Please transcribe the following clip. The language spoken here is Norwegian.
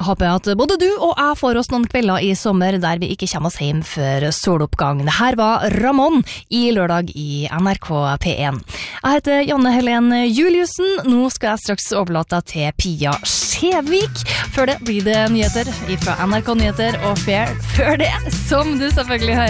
Håper at både du og jeg får oss noen kvelder i sommer der vi ikke kommer oss hjem før soloppgang. Det her var Ramón i lørdag i NRK P1. Jeg heter Janne Helen Juliussen. Nå skal jeg straks overlate til Pia Skjevik. Før det blir det nyheter fra NRK Nyheter og Fair. Før det, som du selvfølgelig hører,